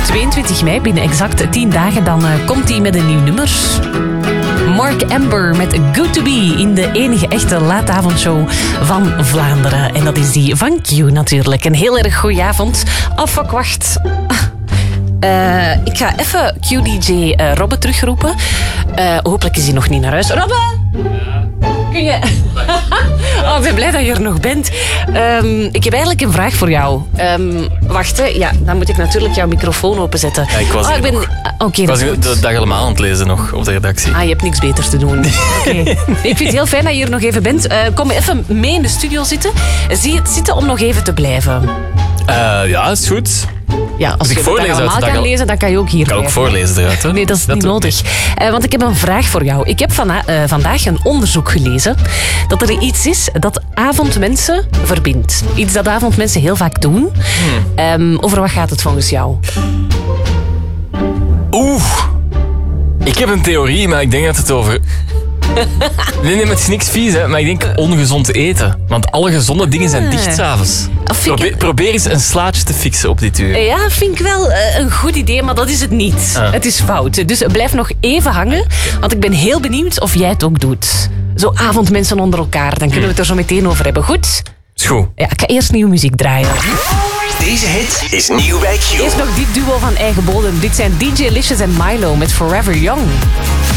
22 mei, binnen exact 10 dagen, dan komt hij met een nieuw nummer. Mark Amber met Good To Be in de enige echte laatavondshow van Vlaanderen. En dat is die van Q natuurlijk. Een heel erg goeie avond. Oh, fuck, wacht. Ik ga even Q-DJ Robbe terugroepen. Hopelijk is hij nog niet naar huis. Robbe! Kun je... Oh, ik ben blij dat je er nog bent. Ik heb eigenlijk een vraag voor jou. Wacht, hè. Ja, dan moet ik natuurlijk jouw microfoon openzetten. Ja, ik was Oké, ik was de dag helemaal aan het lezen nog op de redactie. Ah, je hebt niks beters te doen. Okay. Ik vind het heel fijn dat je hier nog even bent. Kom even mee in de studio zitten. Zie je het zitten om nog even te blijven? Ja, is goed. Ja, als je het allemaal kan lezen, dan kan je ook hier blijven. Kan ook voorlezen eruit, hè? Nee, dat is niet nodig. Want ik heb een vraag voor jou. Ik heb vandaag een onderzoek gelezen dat er iets is dat avondmensen verbindt. Iets dat avondmensen heel vaak doen. Over wat gaat het volgens jou? Ik heb een theorie, maar ik denk dat het over... Nee, het is niks vies, hè, maar ik denk ongezond eten. Want alle gezonde dingen zijn dicht 's avonds. Probeer eens een slaatje te fixen op dit uur. Ja, vind ik wel een goed idee, maar dat is het niet. Het is fout. Dus blijf nog even hangen, want ik ben heel benieuwd of jij het ook doet. Zo avondmensen onder elkaar, dan kunnen we het er zo meteen over hebben. Goed? Is goed. Ja, ik ga eerst nieuwe muziek draaien. Deze hit is nieuw bij Q. Eerst nog dit duo van eigen bodem. Dit zijn DJ Licious en Milo met Forever Young.